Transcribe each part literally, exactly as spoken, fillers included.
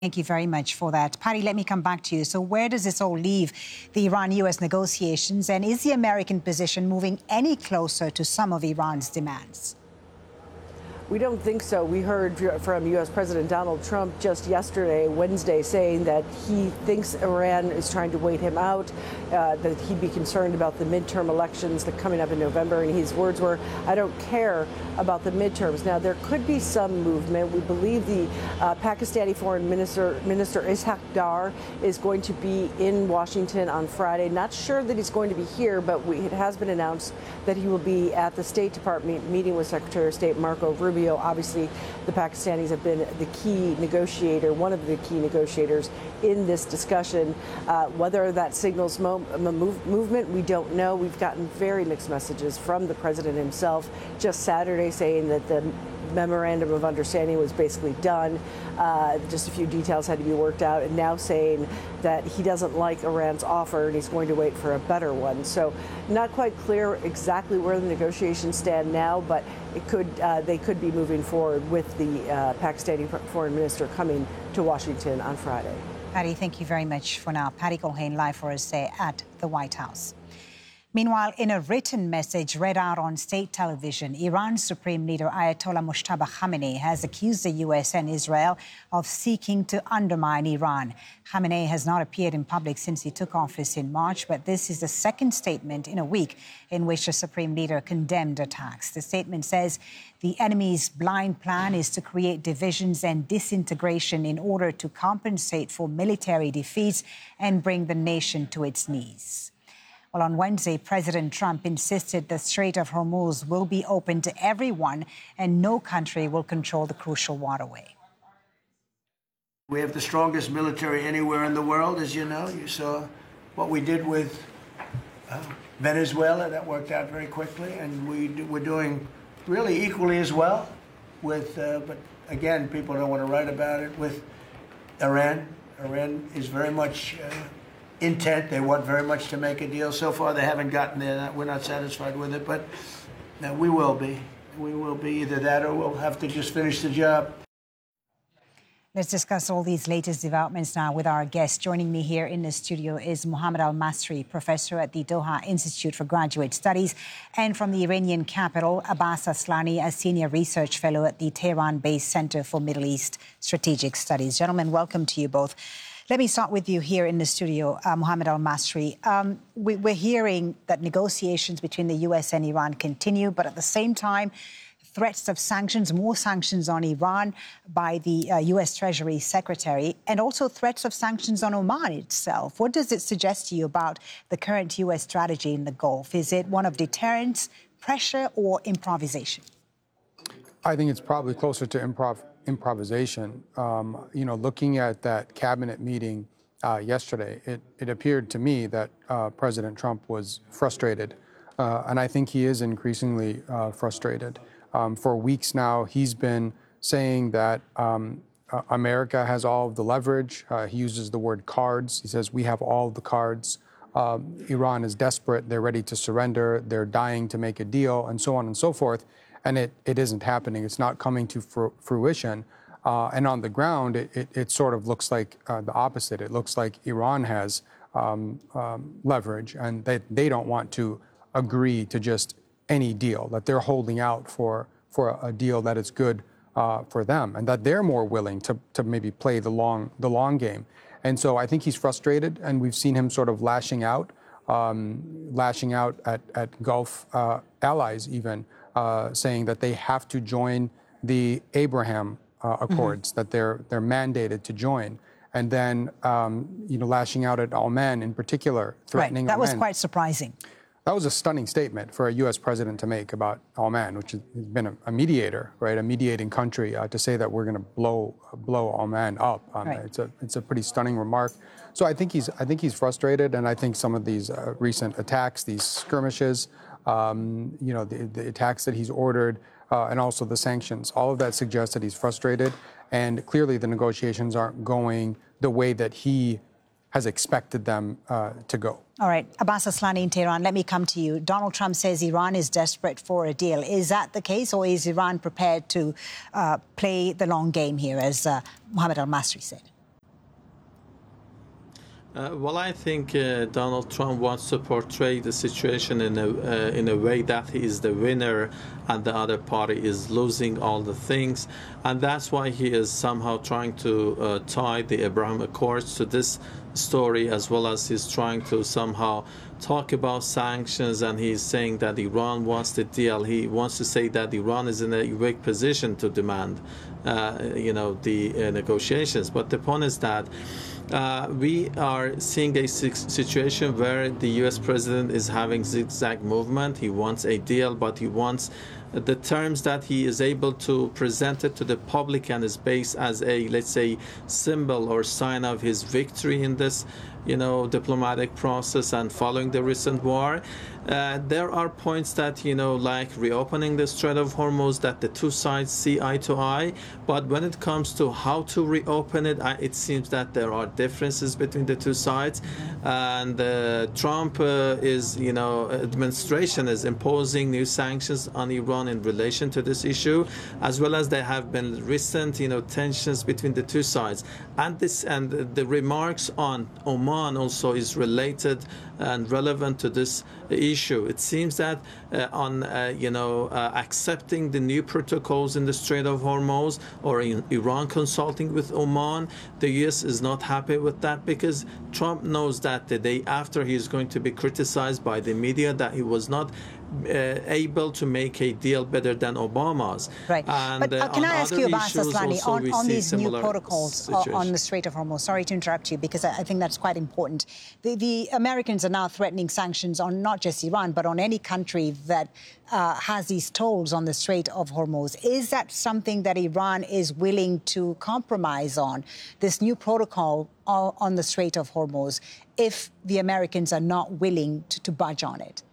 Thank you very much for that. Patty, let me come back to you. So where does this all leave the Iran-U S negotiations? And is the American position moving any closer to some of Iran's demands? We don't think so. We heard from U S President Donald Trump just yesterday, Wednesday, saying that he thinks Iran is trying to wait him out, uh, that he'd be concerned about the midterm elections that are coming up in November. And his words were, I don't care about the midterms. Now, there could be some movement. We believe the uh, Pakistani Foreign Minister, Minister Ishaq Dar, is going to be in Washington on Friday. Not sure that he's going to be here, but we, it has been announced that he will be at the State Department meeting with Secretary of State Marco Rubio. Obviously, the Pakistanis have been the key negotiator, one of the key negotiators in this discussion. Uh, whether that signals mo move movement, we don't know. We've gotten very mixed messages from the president himself just Saturday saying that the memorandum of understanding was basically done. Uh, just a few details had to be worked out, and now saying that he doesn't like Iran's offer and he's going to wait for a better one. So not quite clear exactly where the negotiations stand now, but it could uh, they could be moving forward with the uh, Pakistani foreign minister coming to Washington on Friday. Patty, thank you very much for now. Patty Culhane live for us there at the White House. Meanwhile, in a written message read out on state television, Iran's Supreme Leader Ayatollah Mojtaba Khamenei has accused the U S and Israel of seeking to undermine Iran. Khamenei has not appeared in public since he took office in March, but this is the second statement in a week in which the Supreme Leader condemned attacks. The statement says the enemy's blind plan is to create divisions and disintegration in order to compensate for military defeats and bring the nation to its knees. Well, on Wednesday, President Trump insisted the Strait of Hormuz will be open to everyone and no country will control the crucial waterway. We have the strongest military anywhere in the world, as you know. You saw what we did with uh, Venezuela. That worked out very quickly. And we do, we're doing really equally as well with, uh, but again, people don't want to write about it, with Iran. Iran is very much uh, intent. They want very much to make a deal. So far, they haven't gotten there. We're not satisfied with it, but no, we will be. We will be either that or we'll have to just finish the job. Let's discuss all these latest developments now with our guest. Joining me here in the studio is Mohammad Al-Masri, professor at the Doha Institute for Graduate Studies, and from the Iranian capital, Abbas Aslani, a senior research fellow at the Tehran-based Center for Middle East Strategic Studies. Gentlemen, welcome to you both. Let me start with you here in the studio, uh, Mohammad Al-Masri. Um, we, we're hearing that negotiations between the U S and Iran continue, but at the same time, threats of sanctions, more sanctions on Iran by the uh, U S Treasury Secretary, and also threats of sanctions on Oman itself. What does it suggest to you about the current U S strategy in the Gulf? Is it one of deterrence, pressure, or improvisation? I think it's probably closer to improv. improvisation. Um, you know, looking at that cabinet meeting uh, yesterday, it, it appeared to me that uh, President Trump was frustrated, uh, and I think he is increasingly uh, frustrated. Um, for weeks now, he's been saying that um, uh, America has all of the leverage. Uh, he uses the word cards. He says, we have all of the cards. Um, Iran is desperate. They're ready to surrender. They're dying to make a deal, and so on and so forth. And it, it isn't happening. It's not coming to fr fruition. Uh, and on the ground, it, it, it sort of looks like uh, the opposite. It looks like Iran has um, um, leverage, and they, they don't want to agree to just any deal, that they're holding out for, for a deal that is good uh, for them, and that they're more willing to, to maybe play the long, the long game. And so I think he's frustrated, and we've seen him sort of lashing out, um, lashing out at, at Gulf uh, allies even, Uh, saying that they have to join the Abraham uh, Accords, mm-hmm. that they're they're mandated to join, and then um, you know, lashing out at Oman in particular, threatening. Right. That Oman. was quite surprising. That was a stunning statement for a U S president to make about Oman, which has been a, a mediator, right, a mediating country, uh, to say that we're going to blow blow Oman up. Um, right. It's a it's a pretty stunning remark. So I think he's I think he's frustrated, and I think some of these uh, recent attacks, these skirmishes, um, you know, the, the attacks that he's ordered, uh, and also the sanctions, all of that suggests that he's frustrated, and clearly the negotiations aren't going the way that he has expected them uh, to go. All right, Abbas Aslani in Tehran, let me come to you. Donald Trump says Iran is desperate for a deal. Is that the case, or is Iran prepared to uh, play the long game here, as uh, Mohammad Al-Masri said? Uh, well, I think uh, Donald Trump wants to portray the situation in a uh, in a way that he is the winner and the other party is losing all the things, and that's why he is somehow trying to uh, tie the Abraham Accords to this story, as well as he's trying to somehow talk about sanctions, and he's saying that Iran wants the deal. He wants to say that Iran is in a weak position to demand, uh, you know, the uh, negotiations. But the point is that Uh, we are seeing a situation where the U S president is having zigzag movement. He wants a deal, but he wants the terms that he is able to present it to the public and his base as a, let's say, symbol or sign of his victory in this, you know, diplomatic process and following the recent war. Uh, there are points that, you know, like reopening the Strait of Hormuz, that the two sides see eye to eye. But when it comes to how to reopen it, I, it seems that there are differences between the two sides. And uh, Trump uh, is, you know, administration is imposing new sanctions on Iran in relation to this issue, as well as there have been recent, you know, tensions between the two sides. And this and the remarks on Oman also is related and relevant to this issue. It seems that uh, on, uh, you know, uh, accepting the new protocols in the Strait of Hormuz, or in Iran consulting with Oman, the U S is not happy with that, because Trump knows that the day after he is going to be criticized by the media that he was not Uh, able to make a deal better than Obama's. Right. And, but uh, can I ask you, Abbas Aslani, on, on these new protocols situation. on the Strait of Hormuz? Sorry to interrupt you, because I, I think that's quite important. The, the Americans are now threatening sanctions on not just Iran, but on any country that uh, has these tolls on the Strait of Hormuz. Is that something that Iran is willing to compromise on, this new protocol on the Strait of Hormuz, if the Americans are not willing to, to budge on it?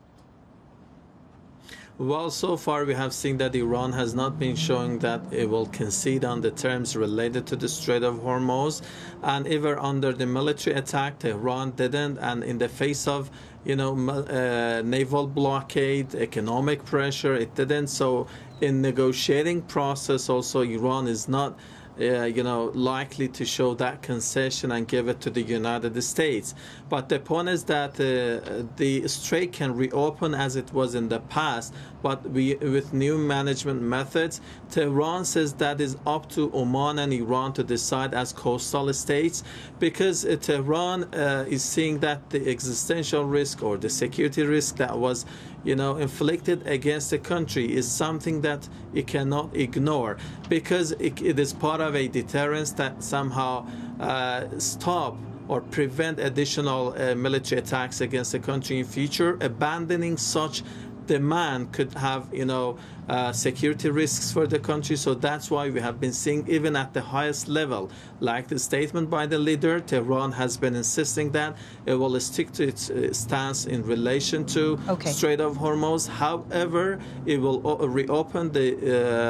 Well, so far we have seen that Iran has not been showing that it will concede on the terms related to the Strait of Hormuz, and even under the military attack, Tehran didn't, and in the face of, you know, uh, naval blockade, economic pressure, it didn't. So in negotiating process also, Iran is not Uh, you know, likely to show that concession and give it to the United States. But the point is that uh, the strait can reopen as it was in the past, but we, with new management methods. Tehran says that is up to Oman and Iran to decide as coastal states, because uh, Tehran uh, is seeing that the existential risk or the security risk that was, you know, inflicted against the country is something that it cannot ignore, because it, it is part of a deterrence that somehow uh, stop or prevent additional uh, military attacks against the country in future. Abandoning such demand could have, you know, uh, security risks for the country. So that's why we have been seeing, even at the highest level, like the statement by the leader, Tehran has been insisting that it will stick to its uh, stance in relation to okay. Strait of Hormuz. However, it will reopen the uh,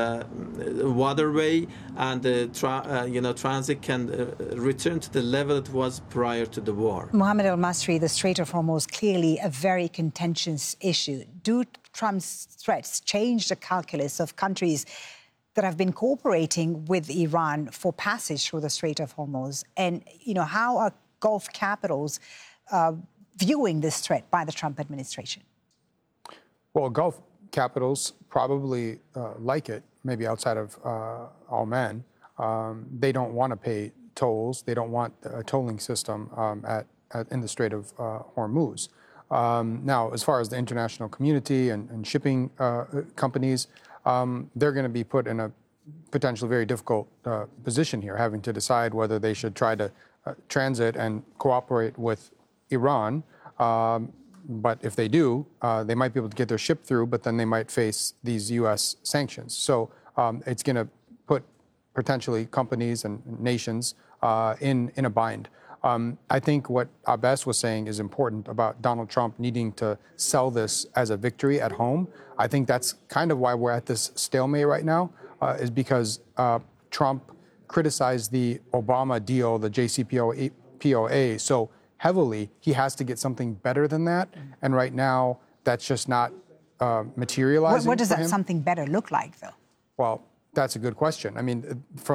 waterway, and the tra uh, you know, transit can uh, return to the level it was prior to the war. Mohammed Al-Masri, the Strait of Hormuz, clearly a very contentious issue. Do Trump's threats change the calculus of countries that have been cooperating with Iran for passage through the Strait of Hormuz? And, you know, how are Gulf capitals uh, viewing this threat by the Trump administration? Well, Gulf capitals probably uh, like it, maybe outside of uh, Oman. Um, they don't want to pay tolls. They don't want a tolling system um, at, at, in the Strait of uh, Hormuz. Um, now, as far as the international community and, and shipping uh, companies, um, they're going to be put in a potentially very difficult uh, position here, having to decide whether they should try to uh, transit and cooperate with Iran. Um, but if they do, uh, they might be able to get their ship through, but then they might face these U S sanctions. So um, it's going to put potentially companies and nations uh, in, in a bind. Um, I think what Abbas was saying is important about Donald Trump needing to sell this as a victory at home. I think that's kind of why we're at this stalemate right now, uh, is because uh, Trump criticized the Obama deal, the J C P O A, so heavily, he has to get something better than that. And right now, that's just not uh, materializing. What, what does for that him. something better look like, though? Well, that's a good question. I mean, from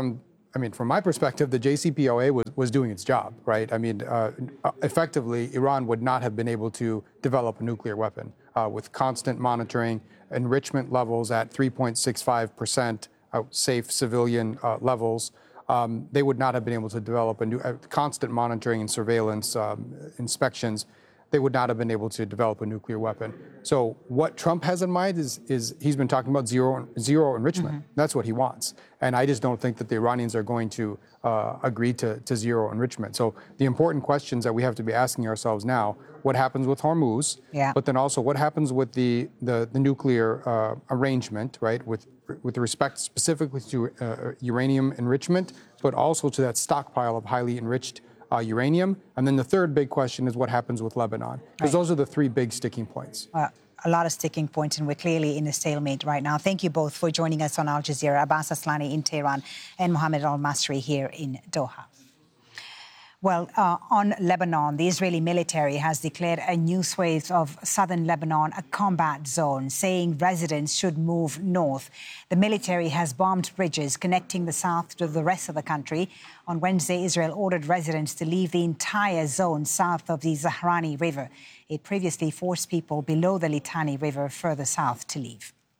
I mean, from my perspective, the J C P O A was, was doing its job, right? I mean, uh, effectively, Iran would not have been able to develop a nuclear weapon uh, with constant monitoring, enrichment levels at three point six five percent, uh, safe civilian uh, levels. Um, they would not have been able to develop a new, uh, constant monitoring and surveillance um, inspections. They would not have been able to develop a nuclear weapon. So what Trump has in mind is, is he's been talking about zero, zero enrichment. Mm-hmm. That's what he wants. And I just don't think that the Iranians are going to uh, agree to, to zero enrichment. So the important questions that we have to be asking ourselves now, what happens with Hormuz, yeah. but then also what happens with the, the, the nuclear uh, arrangement, right, with, with respect specifically to uh, uranium enrichment, but also to that stockpile of highly enriched Uh, uranium. And then the third big question is what happens with Lebanon. Because right. those are the three big sticking points. Uh, a lot of sticking points, and we're clearly in a stalemate right now. Thank you both for joining us on Al Jazeera. Abbas Aslani in Tehran and Mohammed Al-Masri here in Doha. Well, uh, on Lebanon, the Israeli military has declared a new swathe of southern Lebanon a combat zone, saying residents should move north. The military has bombed bridges connecting the south to the rest of the country. On Wednesday, Israel ordered residents to leave the entire zone south of the Zahrani River. It previously forced people below the Litani River further south to leave.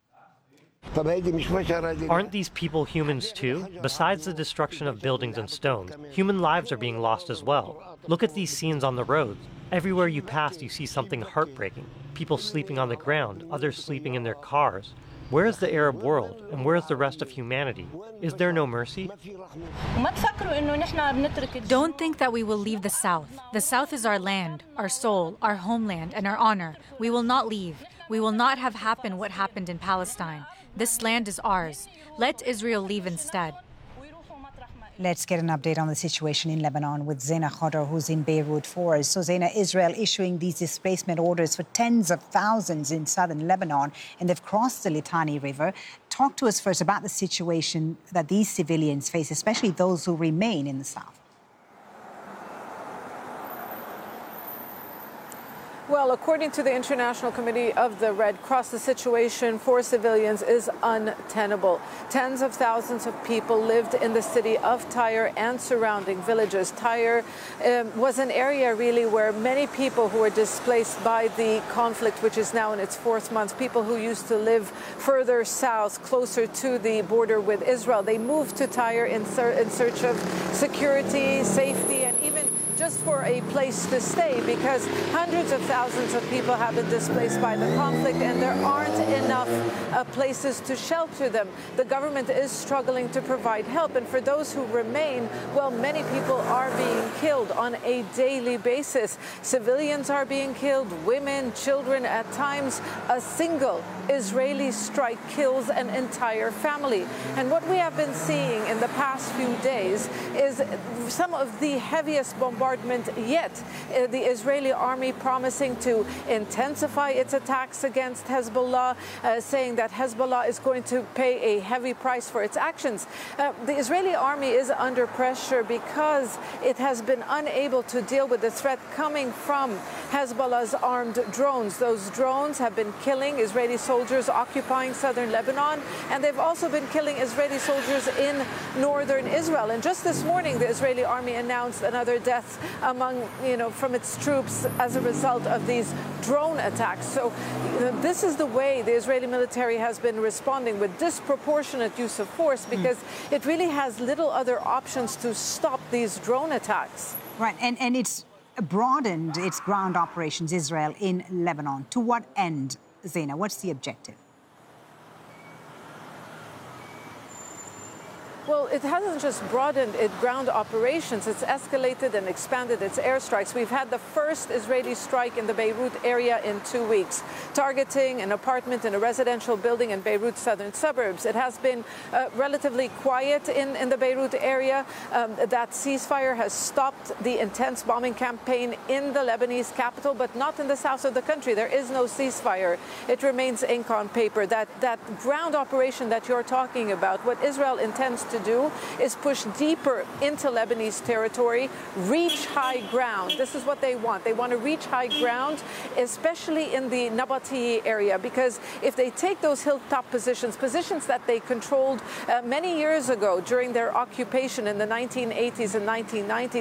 Aren't these people humans too? Besides the destruction of buildings and stones, human lives are being lost as well. Look at these scenes on the roads. Everywhere you pass, you see something heartbreaking. People sleeping on the ground, others sleeping in their cars. Where is the Arab world, and where is the rest of humanity? Is there no mercy? Don't think that we will leave the South. The South is our land, our soul, our homeland, and our honor. We will not leave. We will not have happen what happened in Palestine. This land is ours. Let Israel leave instead. Let's get an update on the situation in Lebanon with Zaina Khadr, who's in Beirut for us. So, Zaina, Israel issuing these displacement orders for tens of thousands in southern Lebanon, and they've crossed the Litani River. Talk to us first about the situation that these civilians face, especially those who remain in the south. Well, according to the International Committee of the Red Cross, the situation for civilians is untenable. Tens of thousands of people lived in the city of Tyre and surrounding villages. Tyre um, was an area really where many people who were displaced by the conflict, which is now in its fourth month, people who used to live further south, closer to the border with Israel, they moved to Tyre in, ser in search of security, safety, and even just for a place to stay, because hundreds of thousands of people have been displaced by the conflict and there aren't enough uh, places to shelter them. The government is struggling to provide help, and for those who remain, well, many people are being killed on a daily basis. Civilians are being killed, women, children. At times, a single Israeli strike kills an entire family. And what we have been seeing in the past few days is some of the heaviest bombardment yet. Uh, the Israeli army promising to intensify its attacks against Hezbollah, uh, saying that Hezbollah is going to pay a heavy price for its actions. Uh, the Israeli army is under pressure because it has been unable to deal with the threat coming from Hezbollah's armed drones. Those drones have been killing Israeli soldiers occupying southern Lebanon, and they've also been killing Israeli soldiers in northern Israel. And just this morning, the Israeli army announced another death among, you know, from its troops as a result of these drone attacks. So you know, this is the way the Israeli military has been responding, with disproportionate use of force, because mm. it really has little other options to stop these drone attacks. Right, and, and it's broadened its ground operations, Israel, in Lebanon. To what end, Zaina? What's the objective? Well, it hasn't just broadened its ground operations, it's escalated and expanded its airstrikes. We've had the first Israeli strike in the Beirut area in two weeks, targeting an apartment in a residential building in Beirut's southern suburbs. It has been uh, relatively quiet in, in the Beirut area. Um, that ceasefire has stopped the intense bombing campaign in the Lebanese capital, but not in the south of the country. There is no ceasefire. It remains ink on paper. That, that ground operation that you're talking about, what Israel intends to do do is push deeper into Lebanese territory, reach high ground. This is what they want. They want to reach high ground, especially in the Nabati area, because if they take those hilltop positions, positions that they controlled uh, many years ago during their occupation in the nineteen eighties and nineteen nineties,